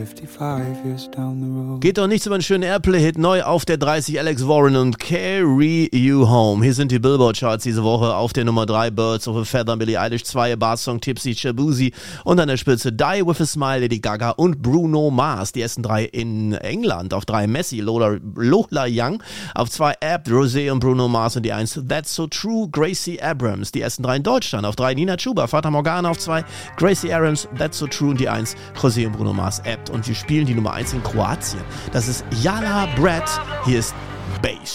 55 years down the road. Geht doch nichts über einen schönen Airplay-Hit, neu auf der 30, Alex Warren und Carry You Home. Hier sind die Billboard-Charts diese Woche auf der Nummer 3, Birds of a Feather, Billie Eilish 2, Bar-Song Tipsy, Shabuzi und an der Spitze Die With a Smile, Lady Gaga und Bruno Mars. Die ersten 3 in England, auf 3 Messi, Lola Young, auf 2 Abt, Rosé und Bruno Mars und die 1 That's So True, Gracie Abrams. Die ersten 3 in Deutschland, auf 3 Nina Chuba, Fata Morgana, auf 2 Gracie Abrams, That's So True und die 1 Rosé und Bruno Mars, Abt. Und wir spielen die Nummer 1 in Kroatien. Das ist Jala Brad. Hier ist Bass.